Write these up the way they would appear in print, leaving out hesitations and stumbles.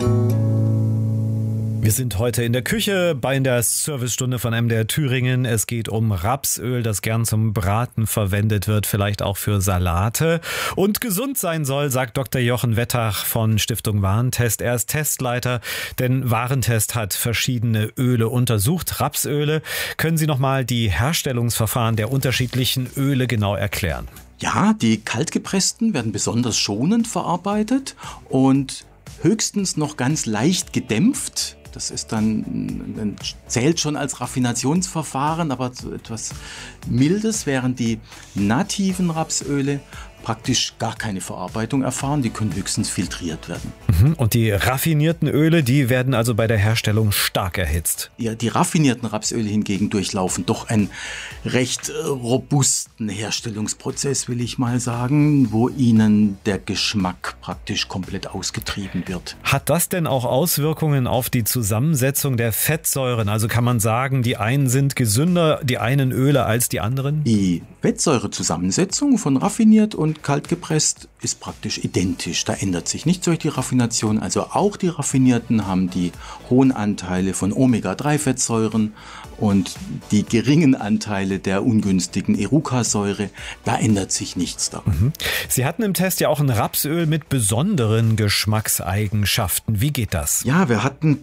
Wir sind heute in der Küche bei der Servicestunde von MDR Thüringen. Es geht um Rapsöl, das gern zum Braten verwendet wird, vielleicht auch für Salate. Und gesund sein soll, sagt Dr. Jochen Wettach von Stiftung Warentest. Er ist Testleiter, denn Warentest hat verschiedene Öle untersucht. Rapsöle. Können Sie nochmal die Herstellungsverfahren der unterschiedlichen Öle genau erklären? Ja, die kaltgepressten werden besonders schonend verarbeitet und höchstens noch ganz leicht gedämpft. Das ist dann zählt schon als Raffinationsverfahren, aber so etwas Mildes, während die nativen Rapsöle praktisch gar keine Verarbeitung erfahren. Die können höchstens filtriert werden. Und die raffinierten Öle, die werden also bei der Herstellung stark erhitzt. Ja, die raffinierten Rapsöle hingegen durchlaufen doch einen recht robusten Herstellungsprozess, will ich mal sagen, wo ihnen der Geschmack praktisch komplett ausgetrieben wird. Hat das denn auch Auswirkungen auf die Zusammensetzung der Fettsäuren? Also kann man sagen, die einen sind gesünder, die einen Öle als die anderen? Die Fettsäurezusammensetzung von raffiniert und kaltgepresst ist praktisch identisch. Da ändert sich nichts durch die Raffination. Also auch die Raffinierten haben die hohen Anteile von Omega-3-Fettsäuren und die geringen Anteile der ungünstigen Eruca-Säure. Da ändert sich nichts daran. Sie hatten im Test ja auch ein Rapsöl mit besonderen Geschmackseigenschaften. Wie geht das? Ja, wir hatten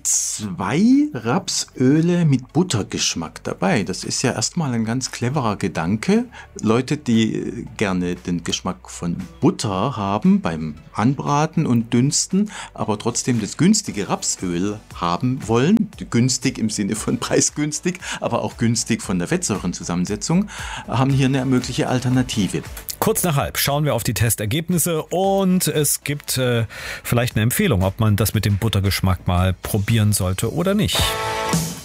2 Rapsöle mit Buttergeschmack dabei. Das ist ja erstmal ein ganz cleverer Gedanke. Leute, die gerne den Geschmack von Butter haben beim Anbraten und Dünsten, aber trotzdem das günstige Rapsöl haben wollen, günstig im Sinne von preisgünstig, aber auch günstig von der Fettsäurenzusammensetzung, haben hier eine mögliche Alternative. Kurz nach halb schauen wir auf die Testergebnisse und es gibt vielleicht eine Empfehlung, ob man das mit dem Buttergeschmack mal probieren sollte oder nicht.